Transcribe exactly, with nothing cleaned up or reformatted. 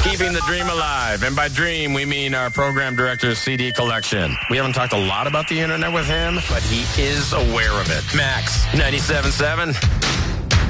Keeping the dream alive. And by dream, we mean our program director's C D collection. We haven't talked a lot about the internet with him, but he is aware of it. Max, ninety-seven point seven.